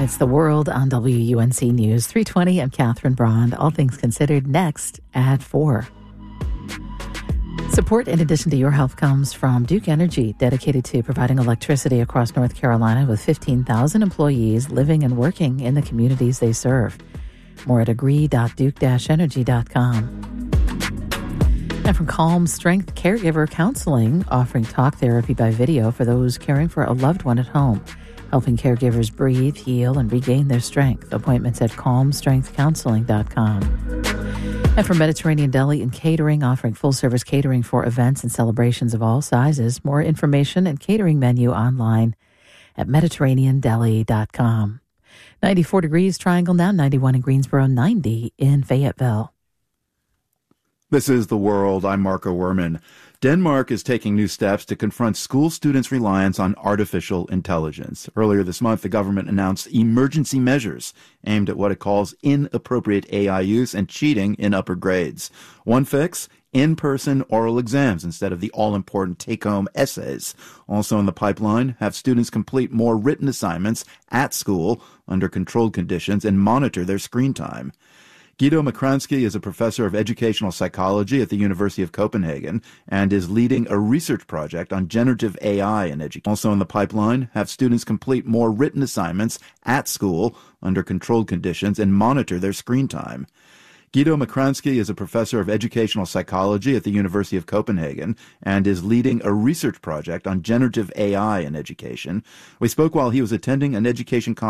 It's The World on WUNC News 320. I'm Catherine Brond. All things considered next at 4. Support in addition to your health comes from Duke Energy, dedicated to providing electricity across North Carolina with 15,000 employees living and working in the communities they serve. More at agree.duke-energy.com. And from Calm Strength Caregiver Counseling, offering talk therapy by video for those caring for a loved one at home, helping caregivers breathe, heal, and regain their strength. Appointments at calmstrengthcounseling.com. And from Mediterranean Deli and Catering, offering full-service catering for events and celebrations of all sizes. More information and catering menu online at mediterraneandeli.com. 94 degrees Triangle now, 91 in Greensboro, 90 in Fayetteville. This is The World. I'm Marco Werman. Denmark is taking new steps to confront school students' reliance on artificial intelligence. Earlier this month, the government announced emergency measures aimed at what it calls inappropriate AI use and cheating in upper grades. One fix: in-person oral exams instead of the all-important take-home essays. Also in the pipeline, have students complete more written assignments at school under controlled conditions and monitor their screen time. Guido Makransky is a professor of educational psychology at the University of Copenhagen and is leading a research project on generative AI in education. Also in the pipeline, have students complete more written assignments at school under controlled conditions and monitor their screen time. Guido Makransky is a professor of educational psychology at the University of Copenhagen and is leading a research project on generative AI in education. We spoke while he was attending an education conference